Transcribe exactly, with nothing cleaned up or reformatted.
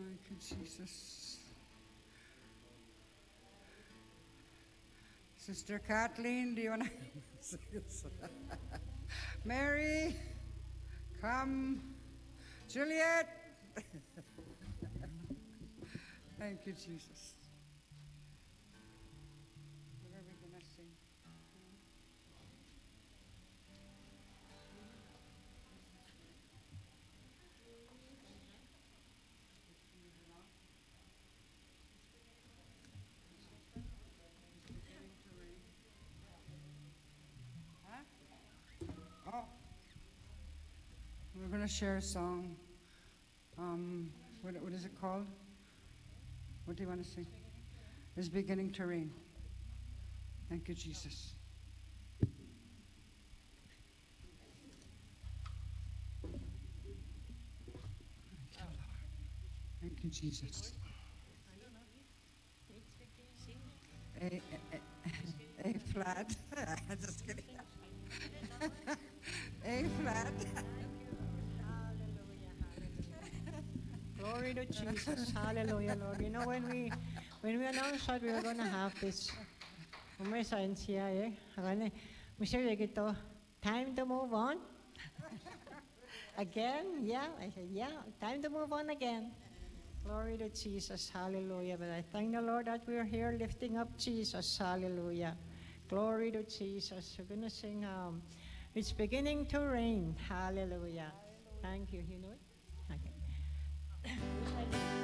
Thank you, Jesus. Sister Kathleen, do you want to? Mary, come. Juliet. Thank you, Jesus. What are we going to sing? Oh, we're going to share a song. Um, what, what is it called? What do you want to sing? It's beginning to rain. Thank you, Jesus. Thank you, Jesus. A, a, a, a flat. Just kidding. A flat. Glory to Jesus. Hallelujah, Lord. You know, when we when we announced that we were going to have this, may science here, eh? Mister Regito, time to move on? Again? Yeah. I said, yeah, time to move on again. Glory to Jesus. Hallelujah. But I thank the Lord that we're here lifting up Jesus. Hallelujah. Glory to Jesus. We're going to sing, um, It's Beginning to Rain. Hallelujah. Thank you. You know it? Okay.